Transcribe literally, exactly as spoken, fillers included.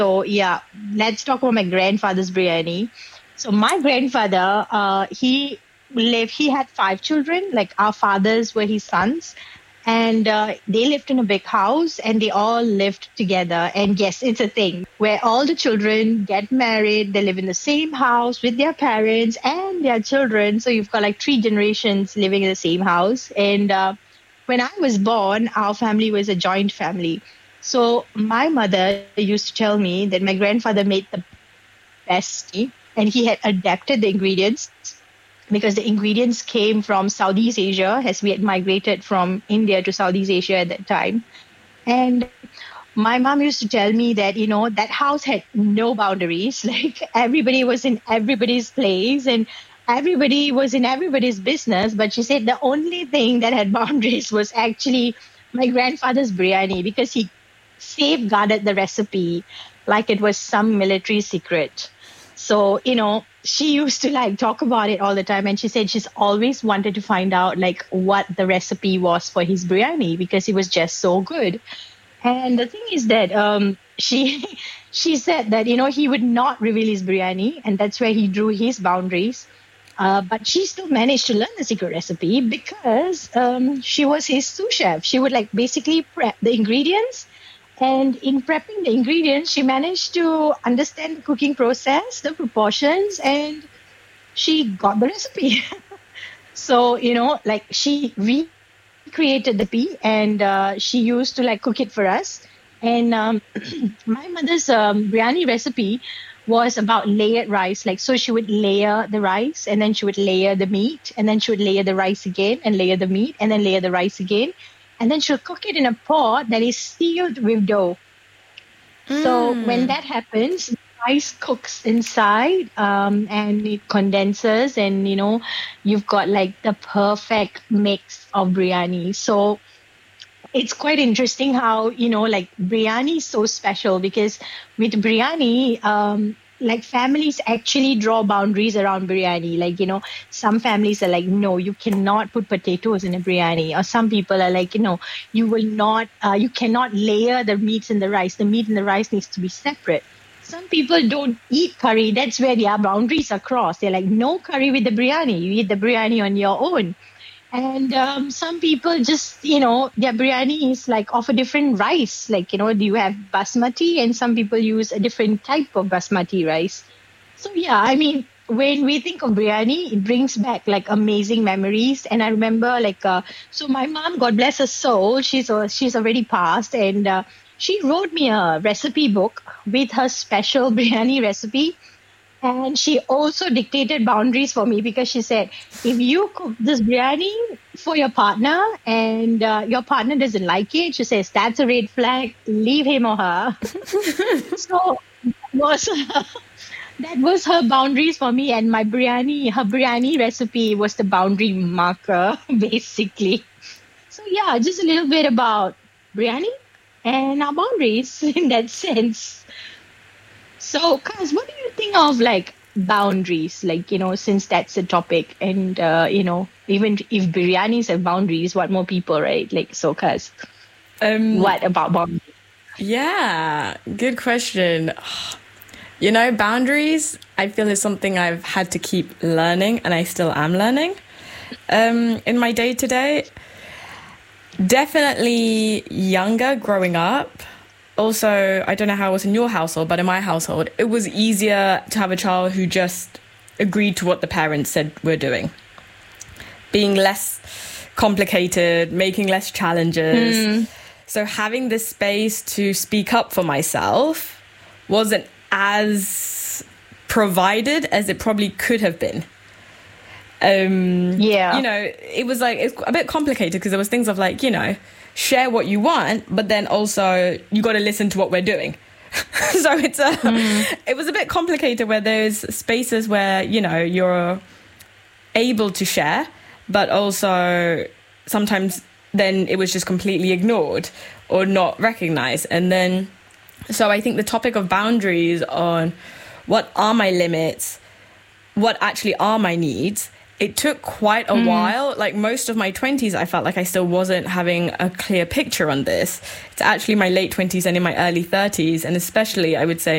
So yeah, let's talk about my grandfather's biryani. So my grandfather, uh, he lived, he had five children, like our fathers were his sons. And uh, they lived in a big house and they all lived together. And yes, it's a thing where all the children get married. They live in the same house with their parents and their children. So you've got like three generations living in the same house. And uh, when I was born, our family was a joint family. So my mother used to tell me that my grandfather made the best tea and he had adapted the ingredients because the ingredients came from Southeast Asia as we had migrated from India to Southeast Asia at that time. And my mom used to tell me that, you know, that house had no boundaries. Like everybody was in everybody's place and everybody was in everybody's business. But she said the only thing that had boundaries was actually my grandfather's biryani because he safeguarded the recipe like it was some military secret. So, you know, she used to like talk about it all the time. And she said she's always wanted to find out like what the recipe was for his biryani because it was just so good. And the thing is that um, she she said that, you know, he would not reveal his biryani. And that's where he drew his boundaries. Uh, but she still managed to learn the secret recipe because um, she was his sous chef. She would like basically prep the ingredients. And in prepping the ingredients, she managed to understand the cooking process, the proportions, and she got the recipe. So, you know, like she recreated the recipe and uh, she used to like cook it for us. And um, my mother's um, biryani recipe was about layered rice. Like, so she would layer the rice and then she would layer the meat and then she would layer the rice again and layer the meat and then layer the rice again. And then she'll cook it in a pot that is sealed with dough. Mm. So when that happens, the rice cooks inside um, and it condenses and, you know, you've got like the perfect mix of biryani. So it's quite interesting how, you know, like biryani is so special because with biryani, um, like families actually draw boundaries around biryani. Like, you know, some families are like, no, you cannot put potatoes in a biryani. Or some people are like, you know, you will not, uh, you cannot layer the meats in the rice. The meat and the rice needs to be separate. Some people don't eat curry. That's where their boundaries are crossed. They're like, no curry with the biryani. You eat the biryani on your own. And um, some people just, you know, their biryani is like of a different rice. Like, you know, you have basmati and some people use a different type of basmati rice. So, yeah, I mean, when we think of biryani, it brings back like amazing memories. And I remember like, uh, so my mom, God bless her soul, she's, uh, she's already passed. And uh, she wrote me a recipe book with her special biryani recipe. And she also dictated boundaries for me because she said, if you cook this biryani for your partner and uh, your partner doesn't like it, she says, that's a red flag, leave him or her. So that was, that was her boundaries for me. And my biryani, her biryani recipe was the boundary marker, basically. So yeah, just a little bit about biryani and our boundaries in that sense. So, Kaz, what do you think of like boundaries? Like, you know, since that's a topic and, uh, you know, even if biryanis have boundaries, what more people, right? Like, so Kaz, um, what about boundaries? Yeah, good question. You know, boundaries, I feel is something I've had to keep learning and I still am learning. Um, in my day-to-day, definitely younger growing up. Also, I don't know how it was in your household, but in my household, it was easier to have a child who just agreed to what the parents said we're doing. Being less complicated, making less challenges. Mm. So having this space to speak up for myself wasn't as provided as it probably could have been. Um, yeah. You know, it was like, it's a bit complicated because there was things of like, you know, share what you want, but then also you got to listen to what we're doing. So it's a, mm. it was a bit complicated where there's spaces where, you know, you're able to share, but also sometimes then it was just completely ignored or not recognized. And then, so I think the topic of boundaries on what are my limits, what actually are my needs, it took quite a mm. while. Like most of my twenties, I felt like I still wasn't having a clear picture on this. It's actually my late twenties and in my early thirties. And especially, I would say,